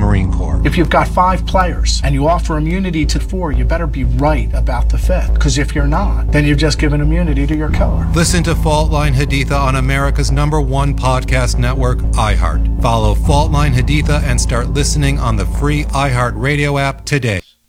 Marine Corps. If you've got 5 players and you offer immunity to 4, you better be right about the 5th. Because if you're not, then you've just given immunity to your killer. Listen to Fault Line Haditha on America's #1 podcast network, iHeart. Follow Fault Line Haditha and start listening on the free iHeart Radio app today.